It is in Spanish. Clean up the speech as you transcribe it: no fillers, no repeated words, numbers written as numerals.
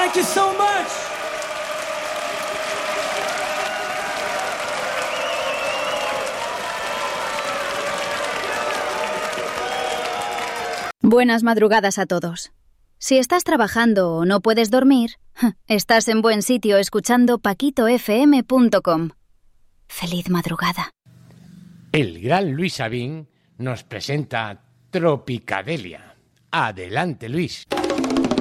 Thank you so much. Buenas madrugadas a todos. Si estás trabajando o no puedes dormir, estás en buen sitio escuchando paquitofm.com. Feliz madrugada. El gran Luis Sabín nos presenta Tropicadelia. Adelante, Luis.